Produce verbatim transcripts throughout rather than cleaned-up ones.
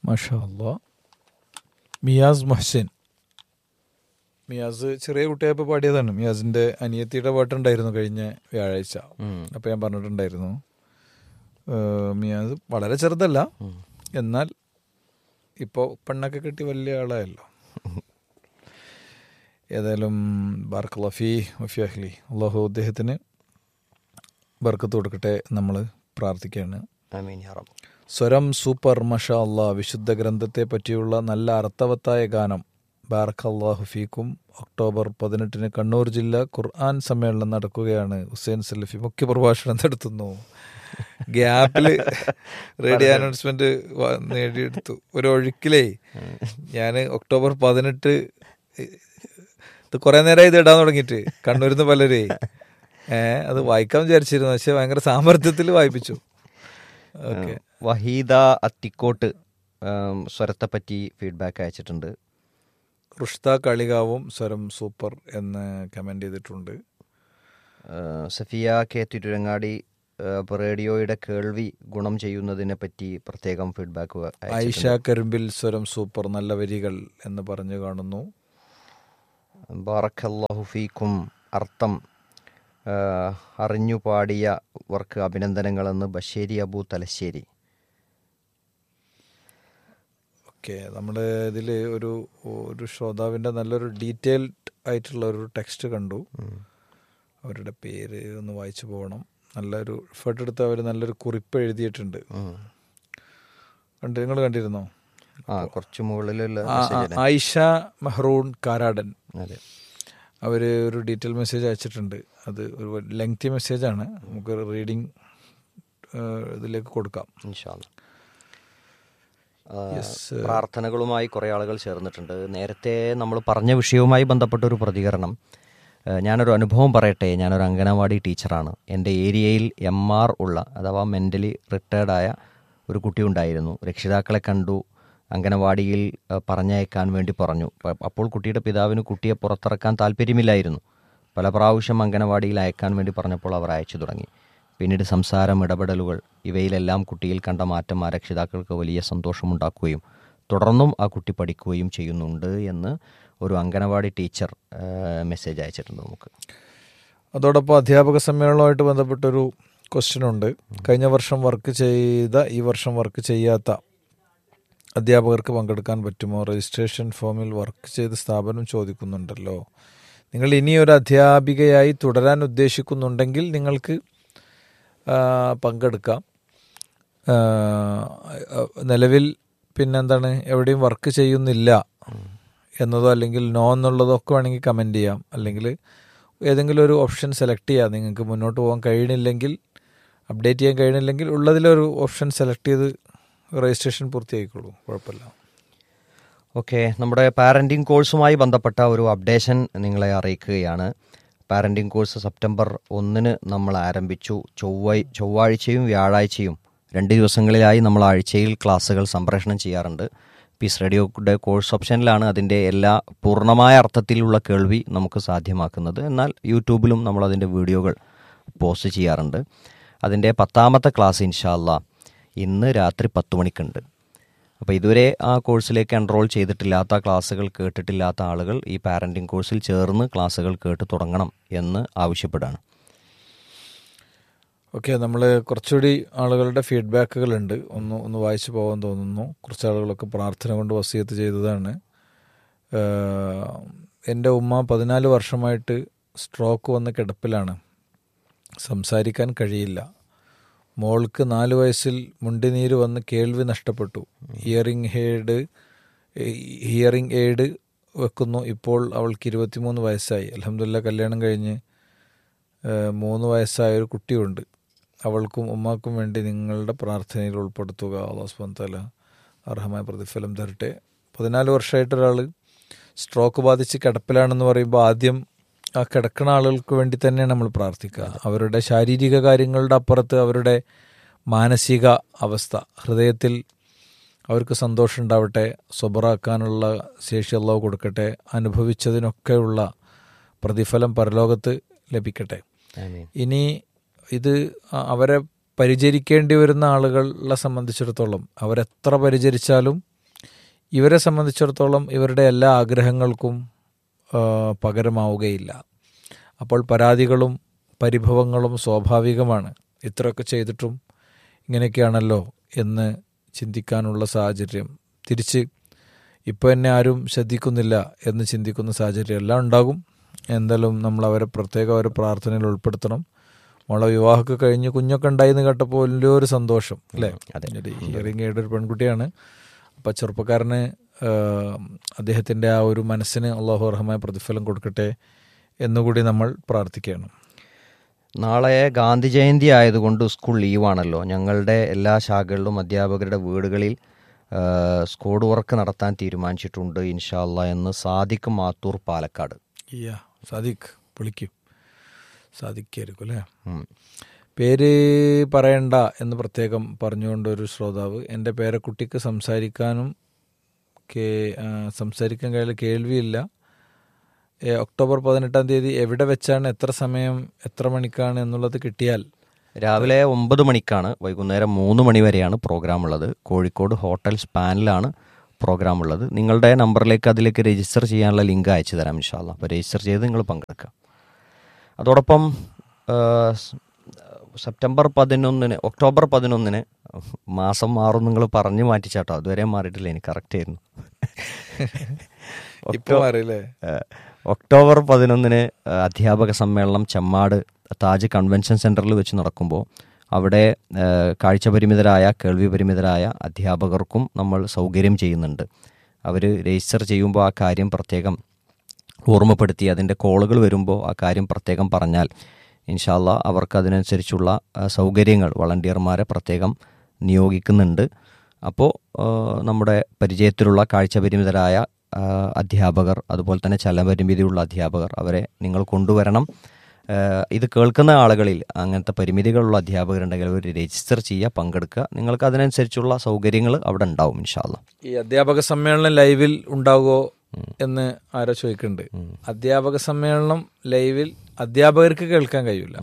മാഷാ അല്ലാ. Miass Mohsin, Miass ചെറിയ കുട്ടിയായപ്പോൾ പാടിയതാണ്. മിയാസിൻ്റെ അനിയത്തിയുടെ പാട്ടുണ്ടായിരുന്നു കഴിഞ്ഞ വ്യാഴാഴ്ച. അപ്പോൾ ഞാൻ പറഞ്ഞിട്ടുണ്ടായിരുന്നു, മിയാസ് വളരെ ചെറുതല്ല, എന്നാൽ ഇപ്പോൾ പെണ്ണൊക്കെ കിട്ടി വലിയ ആളായല്ലോ. ഏതായാലും ബാറക്കല്ലാഹു ഫീ വഫീ അഹ്ലി, അള്ളാഹു അദ്ദേഹത്തിന് ബർക്കത്ത് കൊടുക്കട്ടെ നമ്മൾ പ്രാർത്ഥിക്കുകയാണ്. ആമീൻ യാ റബ്ബ്. സ്വരം സൂപ്പർ, മാഷാ അല്ലാ. വിശുദ്ധ ഗ്രന്ഥത്തെ പറ്റിയുള്ള നല്ല അർത്ഥവത്തായ ഗാനം. ബാറക്കല്ലാഹു ഫീക്കും. ഒക്ടോബർ പതിനെട്ടിന് കണ്ണൂർ ജില്ലാ ഖുർആൻ സമ്മേളനം നടക്കുകയാണ്. ഹുസൈൻ സലഫി മുഖ്യ പ്രഭാഷണം നടത്തുന്നു. ഗ്യാപ്പിൽ റേഡിയോ അനൗൺസ്മെന്റ് നേടിയെടുത്തു. ഒരു ഒഴുക്കിലേ ഞാൻ ഒക്ടോബർ പതിനെട്ട് ഇത് കുറെ നേരം ഇത് ഇടാൻ തുടങ്ങിയിട്ട് കണ്ണൂരിൽ നിന്ന് പലരേ ഏഹ് അത് വായിക്കാൻ വിചാരിച്ചിരുന്നു, പക്ഷെ ഭയങ്കര സാമർത്ഥ്യത്തിൽ വായിപ്പിച്ചു. ഓക്കെ. വഹീദ അത്തിക്കോട്ട് സ്വരത്തെ പറ്റി ഫീഡ്ബാക്ക് അയച്ചിട്ടുണ്ട്. റുഷ്ത കളികാവും സ്വരം സൂപ്പർ എന്ന് കമന്റ് ചെയ്തിട്ടുണ്ട്. സഫിയ കെ തിരുരങ്ങാടി റേഡിയോയുടെ കേൾവി ഗുണം ചെയ്യുന്നതിനെ പറ്റി പ്രത്യേകം ഫീഡ്ബാക്ക്. ആയിഷ കരിമ്പിൽ സ്വരം സൂപ്പർ, നല്ല വരികൾ എന്ന് പറഞ്ഞു കാണുന്നു. ബാറക്കല്ലാഹു ഫീക്കും. അർത്ഥം അറിഞ്ഞു പാടിയവർക്ക് അഭിനന്ദനങ്ങളെന്ന് ബഷേരി അബു തലശ്ശേരി. ഓക്കെ, നമ്മുടെ ഇതിൽ ഒരു ഒരു ശ്രോതാവിൻ്റെ നല്ലൊരു ഡീറ്റെയിൽഡ് ആയിട്ടുള്ള ഒരു ടെക്സ്റ്റ് കണ്ടു. അവരുടെ പേര് ഒന്ന് വായിച്ചു പോകണം. നല്ലൊരു എഫേർട്ട് എടുത്ത് അവർ നല്ലൊരു കുറിപ്പ് എഴുതിയിട്ടുണ്ട്. കണ്ട് നിങ്ങൾ കണ്ടിരുന്നോ? ആ കുറച്ച് മുകളിലുള്ള ആയിഷ മെഹ്റൂൺ കാരാടൻ, അതെ, അവർ ഒരു ഡീറ്റെയിൽ മെസ്സേജ് അയച്ചിട്ടുണ്ട്. അത് ഒരു ലെങ്തി മെസ്സേജാണ്, നമുക്ക് റീഡിങ് ഇതിലേക്ക് കൊടുക്കാം ഇൻഷാ അല്ലാ. പ്രാർത്ഥനകളുമായി കുറേ ആളുകൾ ചേർന്നിട്ടുണ്ട്. നേരത്തെ നമ്മൾ പറഞ്ഞ വിഷയവുമായി ബന്ധപ്പെട്ടൊരു പ്രതികരണം. ഞാനൊരു അനുഭവം പറയട്ടെ. ഞാനൊരു അംഗനവാടി ടീച്ചറാണ്. എൻ്റെ ഏരിയയിൽ എം ആർ ഉള്ള അഥവാ മെൻ്റലി റിട്ടയർഡായ ഒരു കുട്ടി ഉണ്ടായിരുന്നു. രക്ഷിതാക്കളെ കണ്ടു, അംഗനവാടിയിൽ പറഞ്ഞയക്കാൻ വേണ്ടി പറഞ്ഞു. അപ്പോൾ കുട്ടിയുടെ പിതാവിന് കുട്ടിയെ പുറത്തിറക്കാൻ താല്പര്യമില്ലായിരുന്നു. പല പ്രാവശ്യം അംഗനവാടിയിൽ അയക്കാൻ വേണ്ടി പറഞ്ഞപ്പോൾ അവർ അയച്ചു തുടങ്ങി. പിന്നീട് സംസാരം, ഇടപെടലുകൾ, ഇവയിലെല്ലാം കുട്ടിയിൽ കണ്ട മാറ്റം ആ രക്ഷിതാക്കൾക്ക് വലിയ സന്തോഷമുണ്ടാക്കുകയും തുടർന്നും ആ കുട്ടി പഠിക്കുകയും ചെയ്യുന്നുണ്ട് എന്ന് ഒരു അംഗനവാടി ടീച്ചർ മെസ്സേജ് അയച്ചിട്ടുണ്ട് നമുക്ക്. അതോടൊപ്പം അധ്യാപക സമ്മേളനവുമായിട്ട് ബന്ധപ്പെട്ടൊരു ക്വസ്റ്റ്യൻ ഉണ്ട്. കഴിഞ്ഞ വർഷം വർക്ക് ചെയ്ത ഈ വർഷം വർക്ക് ചെയ്യാത്ത അധ്യാപകർക്ക് പങ്കെടുക്കാൻ പറ്റുമോ? രജിസ്ട്രേഷൻ ഫോമിൽ വർക്ക് ചെയ്ത സ്ഥാപനം ചോദിക്കുന്നുണ്ടല്ലോ. നിങ്ങൾ ഇനിയൊരു അധ്യാപികയായി തുടരാൻ ഉദ്ദേശിക്കുന്നുണ്ടെങ്കിൽ നിങ്ങൾക്ക് പങ്കെടുക്കാം. നിലവിൽ പിന്നെന്താണ്, എവിടെയും വർക്ക് ചെയ്യുന്നില്ല എന്നതോ അല്ലെങ്കിൽ നോ എന്നുള്ളതോ ഒക്കെ വേണമെങ്കിൽ കമൻറ്റ് ചെയ്യാം. അല്ലെങ്കിൽ ഏതെങ്കിലും ഒരു ഓപ്ഷൻ സെലക്ട് ചെയ്യാം. നിങ്ങൾക്ക് മുന്നോട്ട് പോകാൻ കഴിയണില്ലെങ്കിൽ, അപ്ഡേറ്റ് ചെയ്യാൻ കഴിയണില്ലെങ്കിൽ ഉള്ളതിലൊരു ഓപ്ഷൻ സെലക്ട് ചെയ്ത് രജിസ്ട്രേഷൻ പൂർത്തിയായിക്കോളൂ, കുഴപ്പമില്ല. ഓക്കെ, നമ്മുടെ പാരൻറ്റിങ് കോഴ്സുമായി ബന്ധപ്പെട്ട ഒരു അപ്ഡേഷൻ നിങ്ങളെ അറിയിക്കുകയാണ്. പാരൻറ്റിങ് കോഴ്സ് സെപ്റ്റംബർ ഒന്നിന് നമ്മൾ ആരംഭിച്ചു. ചൊവ്വ ചൊവ്വാഴ്ചയും വ്യാഴാഴ്ചയും രണ്ട് ദിവസങ്ങളിലായി നമ്മൾ ആഴ്ചയിൽ ക്ലാസ്സുകൾ സംപ്രേഷണം ചെയ്യാറുണ്ട്. പീസ് റേഡിയോയുടെ കോഴ്സ് ഓപ്ഷനിലാണ് അതിൻ്റെ എല്ലാ പൂർണ്ണമായ അർത്ഥത്തിലുള്ള കേൾവി നമുക്ക് സാധ്യമാക്കുന്നത്. എന്നാൽ യൂട്യൂബിലും നമ്മൾ അതിൻ്റെ വീഡിയോകൾ പോസ്റ്റ് ചെയ്യാറുണ്ട്. അതിൻ്റെ പത്താമത്തെ ക്ലാസ് ഇൻഷാ അല്ലാ ഇന്ന് രാത്രി പത്ത് മണിക്കുണ്ട്. അപ്പോൾ ഇതുവരെ ആ കോഴ്സിലേക്ക് എൻറോൾ ചെയ്തിട്ടില്ലാത്ത, ക്ലാസ്സുകൾ കേട്ടിട്ടില്ലാത്ത ആളുകൾ ഈ പാരൻറ്റിങ് കോഴ്സിൽ ചേർന്ന് ക്ലാസ്സുകൾ കേട്ട് തുടങ്ങണം എന്ന് ആവശ്യപ്പെടുകയാണ്. ഓക്കെ, നമ്മൾ കുറച്ചുകൂടി ആളുകളുടെ ഫീഡ്ബാക്കുകളുണ്ട്. ഒന്ന് ഒന്ന് വായിച്ചു പോകാൻ തോന്നുന്നു. കുറച്ച് ആളുകളൊക്കെ പ്രാർത്ഥന കൊണ്ട് വസിയത്ത് ചെയ്തതാണ്. എൻ്റെ ഉമ്മ പതിനാല് വർഷമായിട്ട് സ്ട്രോക്ക് വന്ന് കിടപ്പിലാണ്. സംസാരിക്കാൻ കഴിയില്ല. മോൾക്ക് നാല് വയസ്സിൽ മുണ്ടിനീര് വന്ന് കേൾവി നഷ്ടപ്പെട്ടു. ഹിയറിംഗ് എയ്ഡ് ഹിയറിംഗ് എയ്ഡ് വെക്കുന്നു. ഇപ്പോൾ അവൾക്ക് ഇരുപത്തിമൂന്ന് വയസ്സായി. അൽഹംദുലില്ലാഹ് കല്യാണം കഴിഞ്ഞ് മൂന്ന് വയസ്സായ ഒരു കുട്ടിയുണ്ട്. അവൾക്കും ഉമ്മാക്കും വേണ്ടി നിങ്ങളുടെ പ്രാർത്ഥനയിൽ ഉൾപ്പെടുത്തുക. അല്ലാഹു സുബ്ഹാനഹു വ തആല അർഹമായ പ്രതിഫലം തരട്ടെ. പതിനാല് വർഷമായിട്ടൊരാൾ സ്ട്രോക്ക് ബാധിച്ച് കിടപ്പിലാണെന്ന് പറയുമ്പോൾ ആദ്യം ആ കിടക്കുന്ന ആളുകൾക്ക് വേണ്ടി തന്നെയാണ് നമ്മൾ പ്രാർത്ഥിക്കുക. അവരുടെ ശാരീരിക കാര്യങ്ങളുടെ അപ്പുറത്ത് അവരുടെ മാനസിക അവസ്ഥ, ഹൃദയത്തിൽ അവർക്ക് സന്തോഷം ഉണ്ടാവട്ടെ, സ്വബറാക്കാനുള്ള ശേഷി അല്ലാഹു കൊടുക്കട്ടെ, അനുഭവിച്ചതിനൊക്കെയുള്ള പ്രതിഫലം പരലോകത്ത് ലഭിക്കട്ടെ. ഇനി ഇത് അവരെ പരിചരിക്കേണ്ടി വരുന്ന ആളുകളെ സംബന്ധിച്ചിടത്തോളം അവരെത്ര പരിചരിച്ചാലും ഇവരെ സംബന്ധിച്ചിടത്തോളം ഇവരുടെ എല്ലാ ആഗ്രഹങ്ങൾക്കും ആ, പകരമാവുകയില്ല. അപ്പോൾ പരാതികളും പരിഭവങ്ങളും സ്വാഭാവികമാണ്. ഇത്രയൊക്കെ ചെയ്തിട്ടും ഇങ്ങനെയൊക്കെയാണല്ലോ എന്ന് ചിന്തിക്കാനുള്ള സാഹചര്യം, തിരിച്ച് ഇപ്പോൾ എന്നെ ആരും ശ്രദ്ധിക്കുന്നില്ല എന്ന് ചിന്തിക്കുന്ന സാഹചര്യം എല്ലാം ഉണ്ടാകും. എന്തായാലും നമ്മൾ അവരെ പ്രത്യേകം അവരെ പ്രാർത്ഥനയിൽ ഉൾപ്പെടുത്തണം. മോളെ വിവാഹമൊക്കെ കഴിഞ്ഞ് കുഞ്ഞൊക്കെ ഉണ്ടായിന്ന് കേട്ടപ്പോൾ വലിയൊരു സന്തോഷം അല്ലേ. ഹിയറിംഗ് എയ്ഡ് ഒരു പെൺകുട്ടിയാണ്. അപ്പം ചെറുപ്പക്കാരന് അദ്ദേഹത്തിൻ്റെ ആ ഒരു മനസ്സിന് അള്ളാഹു അർഹമായ പ്രതിഫലം കൊടുക്കട്ടെ എന്നുകൂടി നമ്മൾ പ്രാർത്ഥിക്കുകയാണ്. നാളെ ഗാന്ധി ജയന്തി ആയതുകൊണ്ട് സ്കൂൾ ലീവാണല്ലോ. ഞങ്ങളുടെ എല്ലാ ശാഖകളിലും അധ്യാപകരുടെ വീടുകളിൽ സ്കോഡ് വർക്ക് നടത്താൻ തീരുമാനിച്ചിട്ടുണ്ട് ഇൻഷാ അല്ലാ എന്ന് സാദിഖ് മാത്തൂർ പാലക്കാട്. യാ സാദിഖ് വിളിക്കും, സാദിഖായിരിക്കും അല്ലേ. പേര് പറയണ്ട എന്ന് പ്രത്യേകം പറഞ്ഞുകൊണ്ട് ഒരു ശ്രോതാവ്, എൻ്റെ പേരക്കുട്ടിക്ക് സംസാരിക്കാനും കേ സംസാരിക്കാൻ കഴിയില്ല, കേൾവിയില്ല. ഒക്ടോബർ പതിനെട്ടാം തീയതി എവിടെ വെച്ചാണ്, എത്ര സമയം, എത്ര മണിക്കാണ് എന്നുള്ളത് കിട്ടിയാൽ. രാവിലെ ഒമ്പത് മണിക്കാണ്, വൈകുന്നേരം മൂന്ന് മണി വരെയാണ് പ്രോഗ്രാം ഉള്ളത്. കോഴിക്കോട് ഹോട്ടൽ സ്പാനിലാണ് പ്രോഗ്രാം ഉള്ളത്. നിങ്ങളുടെ നമ്പറിലേക്ക് അതിലേക്ക് രജിസ്റ്റർ ചെയ്യാനുള്ള ലിങ്ക് അയച്ചു തരാം ഇൻഷാ അല്ലാ. അപ്പോൾ രജിസ്റ്റർ ചെയ്ത് നിങ്ങൾ പങ്കെടുക്കുക. അതോടൊപ്പം സെപ്റ്റംബർ പതിനൊന്നിന് ഒക്ടോബർ പതിനൊന്നിന് മാസം മാറും നിങ്ങൾ പറഞ്ഞു മാറ്റിച്ചാട്ടോ, അതുവരെ മാറിയിട്ടില്ല, എനിക്ക് കറക്റ്റ് ആയിരുന്നു. ഒക്ടോബർ പതിനൊന്നിന് അധ്യാപക സമ്മേളനം ചെമ്മാട് താജ് കൺവെൻഷൻ സെൻറ്ററിൽ വെച്ച് നടക്കുമ്പോൾ അവിടെ കാഴ്ച പരിമിതരായ, കേൾവി പരിമിതരായ അധ്യാപകർക്കും നമ്മൾ സൗകര്യം ചെയ്യുന്നുണ്ട്. അവർ രജിസ്റ്റർ ചെയ്യുമ്പോൾ ആ കാര്യം പ്രത്യേകം ഓർമ്മപ്പെടുത്തി, അതിൻ്റെ കോളുകൾ വരുമ്പോൾ ആ കാര്യം പ്രത്യേകം പറഞ്ഞാൽ ഇൻഷാ അല്ലാ അവർക്ക് അതിനനുസരിച്ചുള്ള സൗകര്യങ്ങൾ വളണ്ടിയർമാരെ പ്രത്യേകം നിയോഗിക്കുന്നുണ്ട്. അപ്പോൾ നമ്മുടെ പരിചയത്തിലുള്ള കാഴ്ച പരിമിതരായ അധ്യാപകർ, അതുപോലെ തന്നെ ചലനപരിമിതിയുള്ള അധ്യാപകർ, അവരെ നിങ്ങൾ കൊണ്ടുവരണം. ഇത് കേൾക്കുന്ന ആളുകളിൽ അങ്ങനത്തെ പരിമിതികളുള്ള അധ്യാപകരുണ്ടെങ്കിൽ അവർ രജിസ്റ്റർ ചെയ്യുക, പങ്കെടുക്കുക. നിങ്ങൾക്ക് അതിനനുസരിച്ചുള്ള സൗകര്യങ്ങൾ അവിടെ ഉണ്ടാവും ഇൻഷാ അല്ലാ. ഈ അധ്യാപക സമ്മേളനം ലൈവിൽ ഉണ്ടാകുമോ എന്ന് ആരോ ചോദിക്കുന്നുണ്ട്. അധ്യാപക സമ്മേളനം ലൈവിൽ അധ്യാപകർക്ക് കേൾക്കാൻ കഴിയില്ല.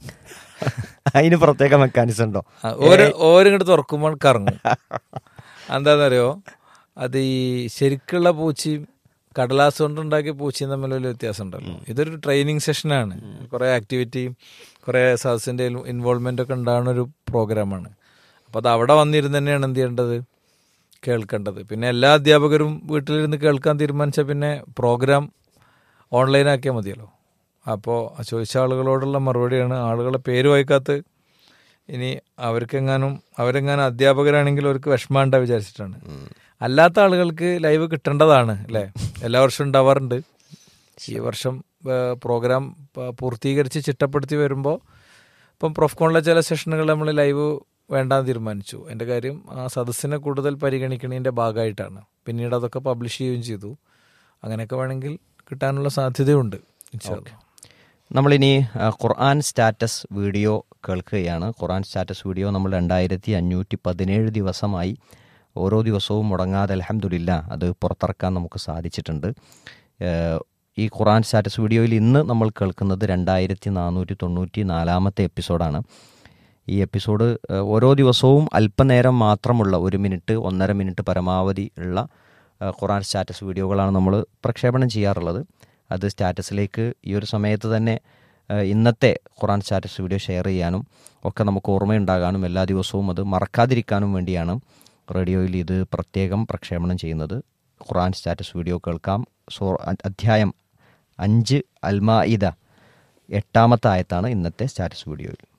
അതിന് പ്രത്യേക മെക്കാനിസം ഉണ്ടോ? ഓരിങ്ങോട്ട് തുറക്കുമ്പോൾ കറങ്ങും. എന്താണെന്നറിയോ, അത് ഈ ശരിക്കുള്ള പൂച്ചയും കടലാസ് കൊണ്ടുണ്ടാക്കിയ പൂച്ചയും തമ്മിൽ വലിയ വ്യത്യാസം ഉണ്ടല്ലോ. ഇതൊരു ട്രെയിനിങ് സെഷനാണ്. കുറേ ആക്ടിവിറ്റിയും കുറേ സദസ്സിൻ്റെ ഇൻവോൾവ്മെൻ്റ് ഒക്കെ ഉണ്ടാകുന്ന ഒരു പ്രോഗ്രാമാണ്. അപ്പോൾ അത് അവിടെ വന്നിരുന്ന് തന്നെയാണ് എന്ത് ചെയ്യേണ്ടത്, കേൾക്കേണ്ടത്. പിന്നെ എല്ലാ അധ്യാപകരും വീട്ടിലിരുന്ന് കേൾക്കാൻ തീരുമാനിച്ചാൽ പിന്നെ പ്രോഗ്രാം ഓൺലൈനാക്കിയാൽ മതിയല്ലോ. അപ്പോൾ ചോദിച്ച ആളുകളോടുള്ള മറുപടിയാണ്, ആളുകളെ പേര് വായിക്കാത്ത ഇനി അവർക്കെങ്ങാനും അവരെങ്ങാനും അധ്യാപകരാണെങ്കിൽ അവർക്ക് വിഷമാണ്ട വിചാരിച്ചിട്ടാണ്. അല്ലാത്ത ആളുകൾക്ക് ലൈവ് കിട്ടേണ്ടതാണ് അല്ലേ. എല്ലാ വർഷവും ഉണ്ടാവാറുണ്ട്. ഈ വർഷം പ്രോഗ്രാം പൂർത്തീകരിച്ച് ചിട്ടപ്പെടുത്തി വരുമ്പോൾ ഇപ്പം പ്രൊഫ്കോണിലെ ചില സെഷനുകൾ നമ്മൾ ലൈവ് വേണ്ടാന്ന് തീരുമാനിച്ചു. എൻ്റെ കാര്യം ആ സദസ്സിനെ കൂടുതൽ പരിഗണിക്കുന്നതിൻ്റെ ഭാഗമായിട്ടാണ്. പിന്നീട് അതൊക്കെ പബ്ലിഷ് ചെയ്യുകയും ചെയ്തു. അങ്ങനെയൊക്കെ വേണമെങ്കിൽ കിട്ടാനുള്ള സാധ്യതയുണ്ട്. നമ്മളിനി ഖുർആൻ സ്റ്റാറ്റസ് വീഡിയോ കേൾക്കുകയാണ്. ഖുർആൻ സ്റ്റാറ്റസ് വീഡിയോ നമ്മൾ രണ്ടായിരത്തി അഞ്ഞൂറ്റി പതിനേഴ് ദിവസമായി ഓരോ ദിവസവും മുടങ്ങാതെ അൽഹംദുലില്ലാ അത് പുറത്തിറക്കാൻ നമുക്ക് സാധിച്ചിട്ടുണ്ട്. ഈ ഖുർആൻ സ്റ്റാറ്റസ് വീഡിയോയിൽ ഇന്ന് നമ്മൾ കേൾക്കുന്നത് രണ്ടായിരത്തി നാനൂറ്റി തൊണ്ണൂറ്റി നാലാമത്തെ എപ്പിസോഡാണ്. ഈ എപ്പിസോഡ് ഓരോ ദിവസവും അല്പനേരം മാത്രമുള്ള ഒരു മിനിറ്റ് ഒന്നര മിനിറ്റ് പരമാവധി ഉള്ള ഖുർആൻ സ്റ്റാറ്റസ് വീഡിയോകളാണ് നമ്മൾ പ്രക്ഷേപണം ചെയ്യാറുള്ളത്. അത് സ്റ്റാറ്റസിലേക്ക് ഈ ഒരു സമയത്ത് തന്നെ ഇന്നത്തെ ഖുർആൻ സ്റ്റാറ്റസ് വീഡിയോ ഷെയർ ചെയ്യാനും ഒക്കെ നമുക്ക് ഓർമ്മയുണ്ടാകാനും എല്ലാ ദിവസവും അത് മറക്കാതിരിക്കാനും വേണ്ടിയാണ് റേഡിയോയിൽ ഇത് പ്രത്യേകം പ്രക്ഷേപണം ചെയ്യുന്നത്. ഖുർആൻ സ്റ്റാറ്റസ് വീഡിയോ കേൾക്കാം. സോ അധ്യായം അഞ്ച് അൽ മാഇദ എട്ടാമത്തെ ആയത്താണ് ഇന്നത്തെ സ്റ്റാറ്റസ് വീഡിയോയിൽ.